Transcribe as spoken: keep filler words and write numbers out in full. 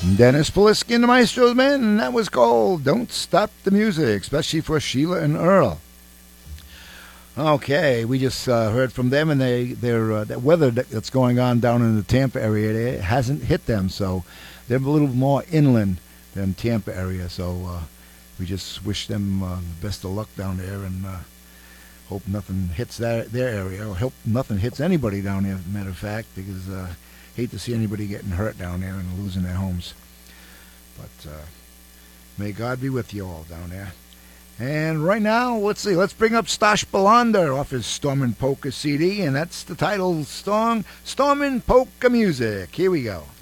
Dennis Polisky and the Maestro's Men, and that was called Don't Stop the Music, especially for Sheila and Earl. Okay, we just uh, heard from them, and they, their uh, that weather that's going on down in the Tampa area it hasn't hit them, so they're a little more inland than Tampa area, so uh, we just wish them uh, the best of luck down there, and uh, hope nothing hits that, their area, or hope nothing hits anybody down there, as a matter of fact, because uh, hate to see anybody getting hurt down there and losing their homes. But uh, may God be with you all down there. And right now, let's see, let's bring up Stash Balander off his Stormin' Polka C D, and that's the title song, Stormin' Polka Music. Here we go.